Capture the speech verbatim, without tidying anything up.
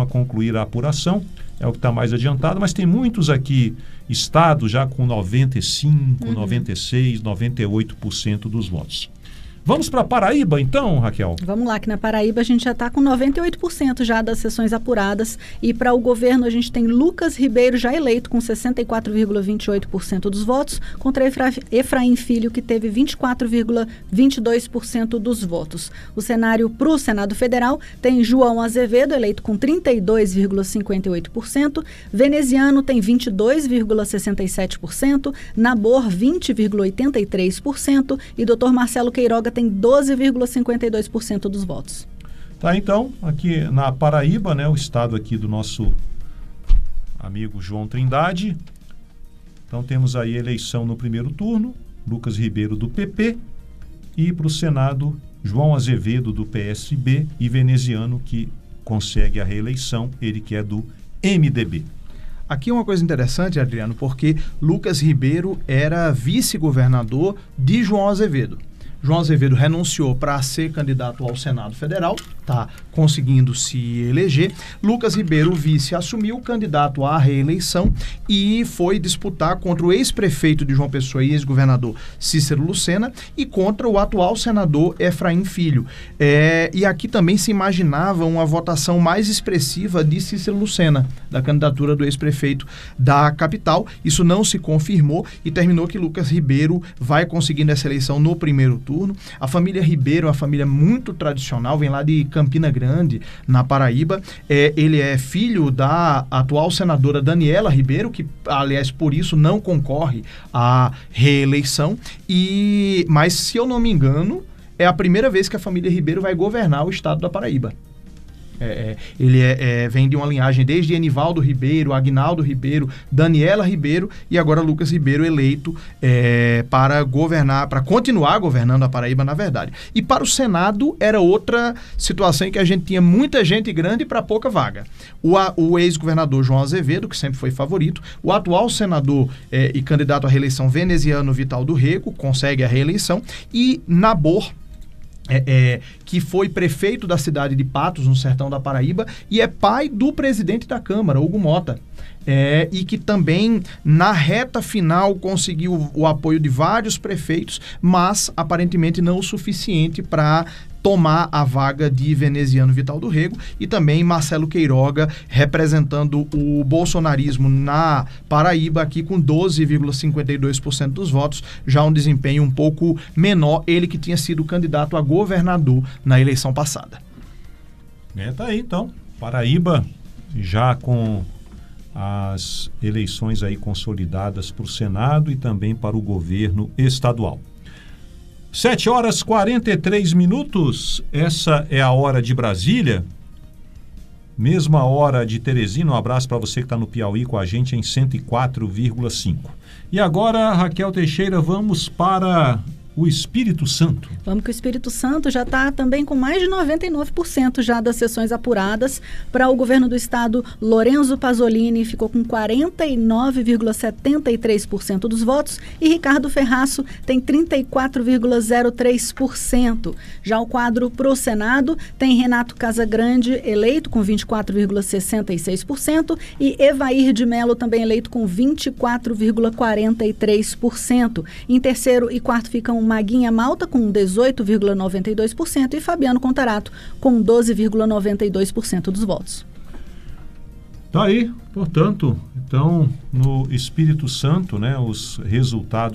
concluir a apuração, é o que está mais adiantado, mas tem muitos aqui estados já com noventa e cinco por cento, uhum. noventa e seis por cento, noventa e oito por cento dos votos. Vamos para Paraíba, então, Raquel? Vamos lá, que na Paraíba a gente já está com noventa e oito por cento já das sessões apuradas. E para o governo a gente tem Lucas Ribeiro já eleito com sessenta e quatro vírgula vinte e oito por cento dos votos, contra Efra, Efraim Filho, que teve vinte e quatro vírgula vinte e dois por cento dos votos. O cenário para o Senado Federal tem João Azevedo, eleito com trinta e dois vírgula cinquenta e oito por cento, Veneziano tem vinte e dois vírgula sessenta e sete por cento, Nabor vinte vírgula oitenta e três por cento e doutor Marcelo Queiroga tem doze vírgula cinquenta e dois por cento dos votos. Tá, então, aqui na Paraíba, né, o estado aqui do nosso amigo João Trindade. Então temos aí eleição no primeiro turno, Lucas Ribeiro do P P, e para o Senado, João Azevedo do P S B e Veneziano, que consegue a reeleição, ele que é do M D B. Aqui é uma coisa interessante, Adriano, porque Lucas Ribeiro era vice-governador de João Azevedo. João Azevedo renunciou para ser candidato ao Senado Federal, está conseguindo se eleger. Lucas Ribeiro, o vice, assumiu candidato à reeleição e foi disputar contra o ex-prefeito de João Pessoa e ex-governador Cícero Lucena e contra o atual senador Efraim Filho. É, e aqui também se imaginava uma votação mais expressiva de Cícero Lucena, da candidatura do ex-prefeito da capital. Isso não se confirmou e terminou que Lucas Ribeiro vai conseguindo essa eleição no primeiro turno. A família Ribeiro é uma família muito tradicional, vem lá de Campina Grande, na Paraíba. É, ele é filho da atual senadora Daniela Ribeiro, que, aliás, por isso não concorre à reeleição. E, mas, se eu não me engano, é a primeira vez que a família Ribeiro vai governar o estado da Paraíba. É, é, ele é, é, vem de uma linhagem desde Enivaldo Ribeiro, Agnaldo Ribeiro, Daniela Ribeiro e agora Lucas Ribeiro eleito é, para governar, para continuar governando a Paraíba, na verdade. E para o Senado era outra situação em que a gente tinha muita gente grande para pouca vaga. O, o ex-governador João Azevedo, que sempre foi favorito, o atual senador é, e candidato à reeleição veneziano Vital do Rego, consegue a reeleição, e Nabor, É, é, que foi prefeito da cidade de Patos, no sertão da Paraíba, e é pai do presidente da Câmara, Hugo Mota. É, e que também, na reta final, conseguiu o, o apoio de vários prefeitos, mas aparentemente não o suficiente para tomar a vaga de Veneziano Vital do Rego, e também Marcelo Queiroga representando o bolsonarismo na Paraíba, aqui com doze vírgula cinquenta e dois por cento dos votos, já um desempenho um pouco menor, ele que tinha sido candidato a governador na eleição passada. É, tá aí então, Paraíba já com as eleições aí consolidadas para o Senado e também para o governo estadual. sete horas e quarenta e três minutos, essa é a hora de Brasília, mesma hora de Teresina. Um abraço para você que está no Piauí com a gente em cento e quatro vírgula cinco. E agora, Raquel Teixeira, vamos para o Espírito Santo. Vamos que o Espírito Santo já está também com mais de noventa e nove por cento já das sessões apuradas. Para o governo do estado, Lorenzo Pasolini ficou com quarenta e nove vírgula setenta e três por cento dos votos e Ricardo Ferraço tem trinta e quatro vírgula zero três por cento. Já o quadro para o Senado tem Renato Casagrande eleito com vinte e quatro vírgula sessenta e seis por cento e Evair de Mello também eleito com vinte e quatro vírgula quarenta e três por cento. Em terceiro e quarto ficam Maguinha Malta com dezoito vírgula noventa e dois por cento e Fabiano Contarato com doze vírgula noventa e dois por cento dos votos. Tá aí, portanto, então, no Espírito Santo, né, os resultados